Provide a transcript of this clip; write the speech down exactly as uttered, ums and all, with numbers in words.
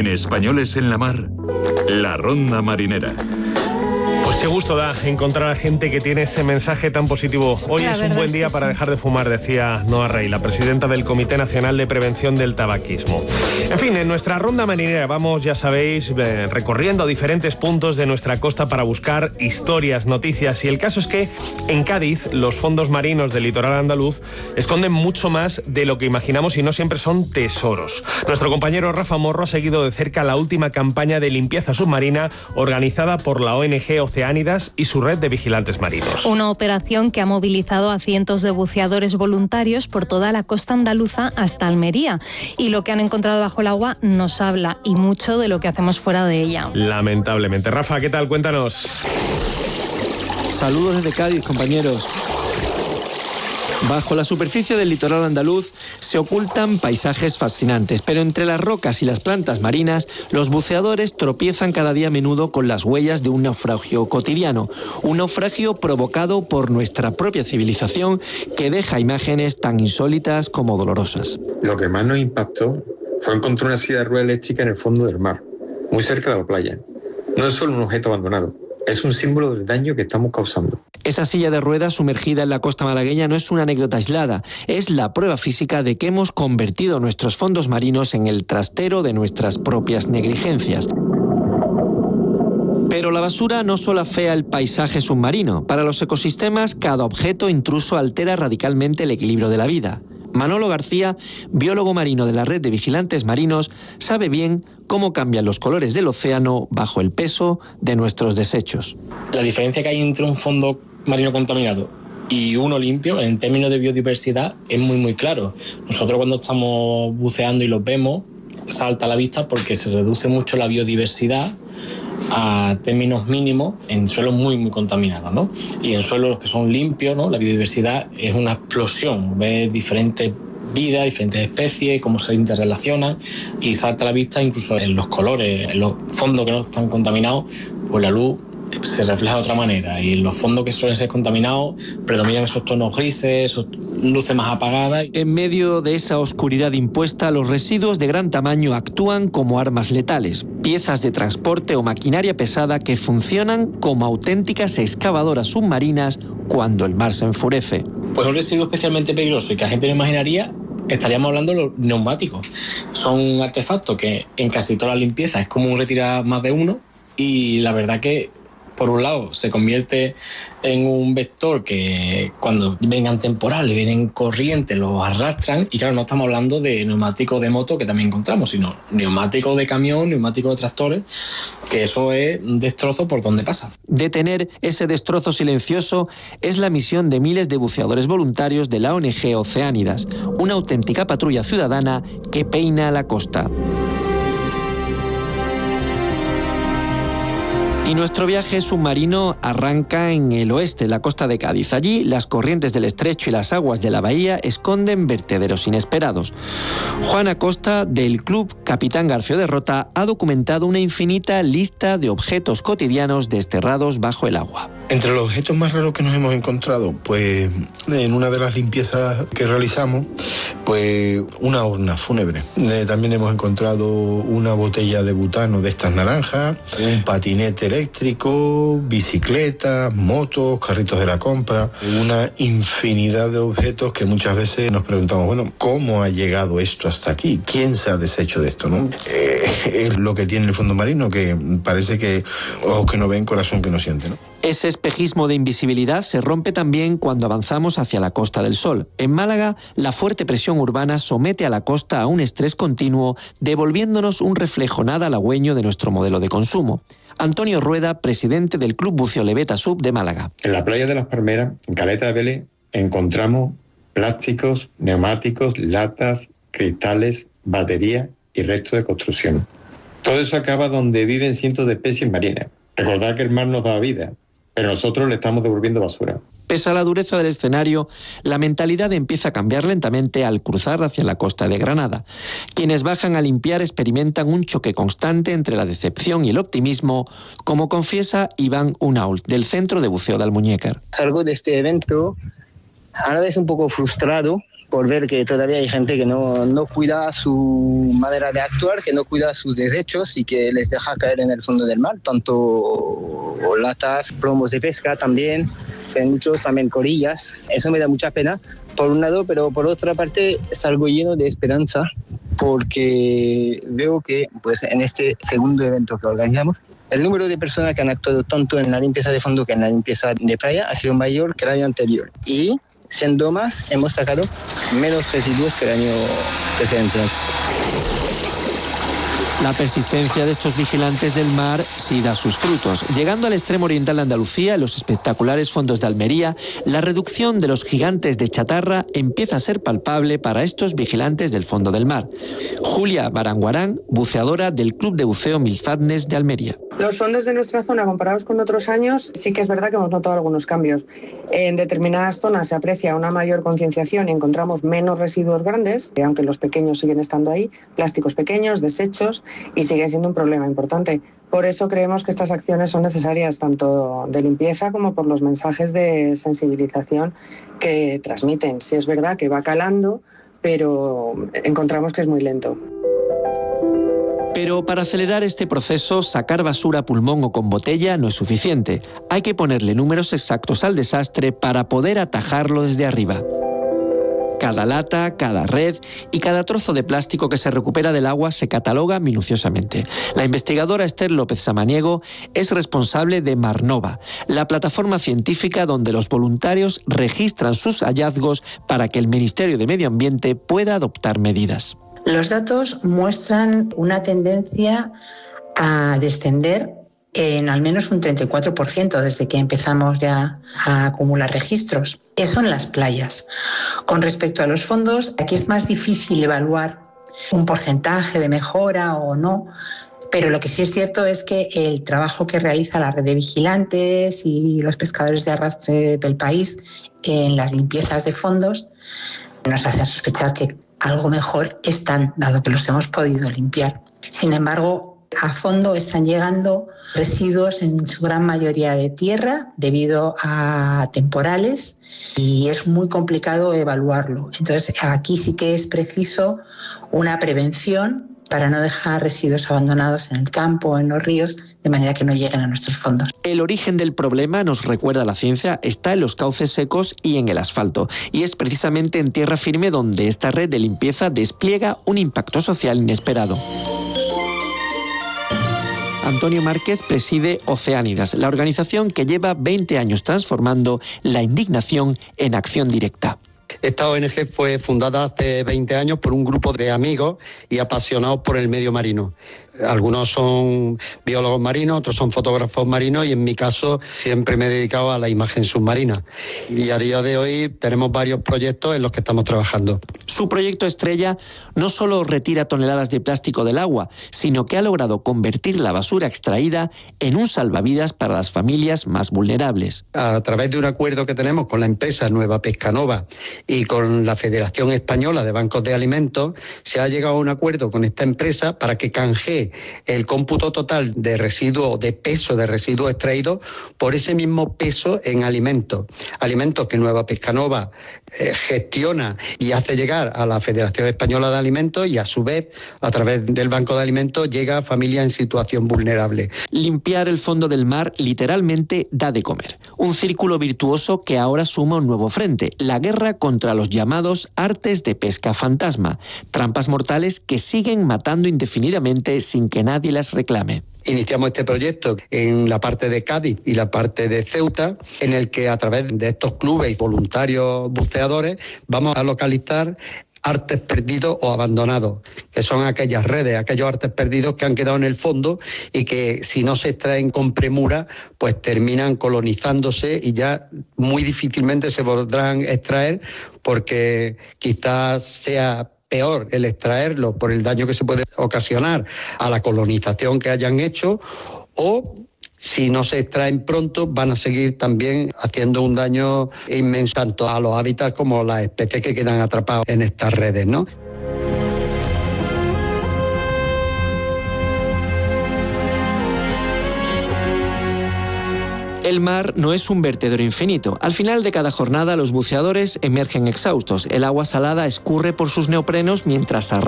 Españoles en la Mar, la Ronda Marinera. Pues qué gusto da encontrar a gente que tiene ese mensaje tan positivo. Hoy La es un buen es día que para sí. dejar de fumar, decía Noa Rey, la presidenta del Comité Nacional de Prevención del Tabaquismo. En fin, en nuestra ronda marinera vamos, ya sabéis, eh, recorriendo diferentes puntos de nuestra costa para buscar historias, noticias. Y el caso es que en Cádiz los fondos marinos del litoral andaluz esconden mucho más de lo que imaginamos y no siempre son tesoros. Nuestro compañero Rafa Morro ha seguido de cerca la última campaña de limpieza submarina organizada por la O N G Oceánidas y su red de vigilantes marinos. Una operación que ha movilizado a cientos de buceadores voluntarios por toda la costa andaluza hasta Almería. Y lo que han encontrado bajo el agua nos habla y mucho de lo que hacemos fuera de ella. Lamentablemente. Rafa, ¿qué tal? Cuéntanos. Saludos desde Cádiz, compañeros. Bajo la superficie del litoral andaluz se ocultan paisajes fascinantes, pero entre las rocas y las plantas marinas, los buceadores tropiezan cada día a menudo con las huellas de un naufragio cotidiano, un naufragio provocado por nuestra propia civilización que deja imágenes tan insólitas como dolorosas. Lo que más nos impactó fue encontrar una silla de ruedas eléctrica en el fondo del mar, muy cerca de la playa. No es solo un objeto abandonado, es un símbolo del daño que estamos causando. Esa silla de ruedas sumergida en la costa malagueña no es una anécdota aislada, es la prueba física de que hemos convertido nuestros fondos marinos en el trastero de nuestras propias negligencias. Pero la basura no solo afea el paisaje submarino. Para los ecosistemas, cada objeto intruso altera radicalmente el equilibrio de la vida. Manolo García, biólogo marino de la red de vigilantes marinos, sabe bien cómo cambian los colores del océano bajo el peso de nuestros desechos. La diferencia que hay entre un fondo marino contaminado y uno limpio, en términos de biodiversidad, es muy muy claro. Nosotros cuando estamos buceando y los vemos, salta a la vista porque se reduce mucho la biodiversidad a términos mínimos en suelos muy muy contaminados, ¿no? Y en suelos que son limpios, ¿no? La biodiversidad es una explosión, ves diferentes vidas, diferentes especies, cómo se interrelacionan y salta a la vista incluso en los colores, en los fondos que no están contaminados, pues la luz se refleja de otra manera y en los fondos que suelen ser contaminados predominan esos tonos grises, esas luces más apagadas. En medio de esa oscuridad impuesta, los residuos de gran tamaño actúan como armas letales, piezas de transporte o maquinaria pesada que funcionan como auténticas excavadoras submarinas cuando el mar se enfurece. Pues un residuo especialmente peligroso y que la gente no imaginaría, estaríamos hablando de los neumáticos. Son artefactos que en casi toda la limpieza es común retirar más de uno y la verdad que por un lado se convierte en un vector que cuando vengan temporales, vienen corrientes, los arrastran y claro, no estamos hablando de neumáticos de moto que también encontramos, sino neumáticos de camión, neumáticos de tractores, que eso es un destrozo por donde pasa. Detener ese destrozo silencioso es la misión de miles de buceadores voluntarios de la O N G Oceánidas, una auténtica patrulla ciudadana que peina la costa. Y nuestro viaje submarino arranca en el oeste, la costa de Cádiz. Allí, las corrientes del estrecho y las aguas de la bahía esconden vertederos inesperados. Juan Acosta, del Club Capitán Garfio de Rota, ha documentado una infinita lista de objetos cotidianos desterrados bajo el agua. Entre los objetos más raros que nos hemos encontrado, pues en una de las limpiezas que realizamos, pues una urna fúnebre. Eh, también hemos encontrado una botella de butano de estas naranjas, un patinete eléctrico, bicicletas, motos, carritos de la compra, una infinidad de objetos que muchas veces nos preguntamos, bueno, ¿cómo ha llegado esto hasta aquí? ¿Quién se ha deshecho de esto, no? Eh, es lo que tiene el fondo marino, que parece que ojos que no ven, corazón que no siente, ¿no? Ese espejismo de invisibilidad se rompe también cuando avanzamos hacia la Costa del Sol. En Málaga, la fuerte presión urbana somete a la costa a un estrés continuo, devolviéndonos un reflejo nada halagüeño de nuestro modelo de consumo. Antonio Rueda, presidente del Club Buceo Leveta Sub de Málaga. En la playa de Las Palmeras, en Caleta de Vélez, encontramos plásticos, neumáticos, latas, cristales, baterías y restos de construcción. Todo eso acaba donde viven cientos de especies marinas. Recordad que el mar nos da vida, pero nosotros le estamos devolviendo basura. Pese a la dureza del escenario, la mentalidad empieza a cambiar lentamente al cruzar hacia la costa de Granada. Quienes bajan a limpiar experimentan un choque constante entre la decepción y el optimismo, como confiesa Iván Unault, del Centro de Buceo de Almuñécar. Salgo de este evento a la vez un poco frustrado, por ver que todavía hay gente que no, no cuida su manera de actuar, que no cuida sus desechos y que les deja caer en el fondo del mar, tanto latas, plomos de pesca también, hay muchos también corillas. Eso me da mucha pena, por un lado, pero por otra parte es algo lleno de esperanza, porque veo que pues, en este segundo evento que organizamos, el número de personas que han actuado tanto en la limpieza de fondo que en la limpieza de playa ha sido mayor que el año anterior. Y siendo más, hemos sacado menos residuos que el año precedente. La persistencia de estos vigilantes del mar sí da sus frutos. Llegando al extremo oriental de Andalucía, en los espectaculares fondos de Almería, la reducción de los gigantes de chatarra empieza a ser palpable para estos vigilantes del fondo del mar. Julia Baranguarán, buceadora del Club de Buceo Milfatnes de Almería. Los fondos de nuestra zona, comparados con otros años, sí que es verdad que hemos notado algunos cambios. En determinadas zonas se aprecia una mayor concienciación y encontramos menos residuos grandes, aunque los pequeños siguen estando ahí, plásticos pequeños, desechos, y sigue siendo un problema importante. Por eso creemos que estas acciones son necesarias, tanto de limpieza como por los mensajes de sensibilización que transmiten. Sí es verdad que va calando, pero encontramos que es muy lento. Pero para acelerar este proceso, sacar basura a pulmón o con botella no es suficiente. Hay que ponerle números exactos al desastre para poder atajarlo desde arriba. Cada lata, cada red y cada trozo de plástico que se recupera del agua se cataloga minuciosamente. La investigadora Esther López Samaniego es responsable de Marnova, la plataforma científica donde los voluntarios registran sus hallazgos para que el Ministerio de Medio Ambiente pueda adoptar medidas. Los datos muestran una tendencia a descender en al menos un treinta y cuatro por ciento desde que empezamos ya a acumular registros. Eso en las playas. Con respecto a los fondos, aquí es más difícil evaluar un porcentaje de mejora o no, pero lo que sí es cierto es que el trabajo que realiza la red de vigilantes y los pescadores de arrastre del país en las limpiezas de fondos nos hace sospechar que algo mejor están, dado que los hemos podido limpiar. Sin embargo, a fondo están llegando residuos en su gran mayoría de tierra debido a temporales y es muy complicado evaluarlo. Entonces, aquí sí que es preciso una prevención para no dejar residuos abandonados en el campo o en los ríos, de manera que no lleguen a nuestros fondos. El origen del problema, nos recuerda la ciencia, está en los cauces secos y en el asfalto. Y es precisamente en tierra firme donde esta red de limpieza despliega un impacto social inesperado. Antonio Márquez preside Oceánidas, la organización que lleva veinte años transformando la indignación en acción directa. Esta O N G fue fundada hace veinte años por un grupo de amigos y apasionados por el medio marino. Algunos son biólogos marinos, otros son fotógrafos marinos y en mi caso siempre me he dedicado a la imagen submarina. Y a día de hoy tenemos varios proyectos en los que estamos trabajando. Su proyecto estrella no solo retira toneladas de plástico del agua, sino que ha logrado convertir la basura extraída en un salvavidas para las familias más vulnerables. A través de un acuerdo que tenemos con la empresa Nueva Pescanova y con la Federación Española de Bancos de Alimentos, se ha llegado a un acuerdo con esta empresa para que canjee el cómputo total de residuos, de peso de residuos extraídos por ese mismo peso en alimentos. Alimentos que Nueva Pescanova eh, gestiona y hace llegar a la Federación Española de Alimentos y a su vez, a través del Banco de Alimentos, llega a familias en situación vulnerable. Limpiar el fondo del mar literalmente da de comer. Un círculo virtuoso que ahora suma un nuevo frente, la guerra contra los llamados artes de pesca fantasma, trampas mortales que siguen matando indefinidamente sin que nadie las reclame. Iniciamos este proyecto en la parte de Cádiz y la parte de Ceuta, en el que a través de estos clubes y voluntarios buceadores vamos a localizar artes perdidos o abandonados, que son aquellas redes, aquellos artes perdidos que han quedado en el fondo y que si no se extraen con premura, pues terminan colonizándose y ya muy difícilmente se podrán extraer porque quizás sea peor el extraerlo por el daño que se puede ocasionar a la colonización que hayan hecho, o si no se extraen pronto van a seguir también haciendo un daño inmenso tanto a los hábitats como a las especies que quedan atrapadas en estas redes, ¿no? El mar no es un vertedero infinito. Al final de cada jornada los buceadores emergen exhaustos. El agua salada escurre por sus neoprenos mientras arrastran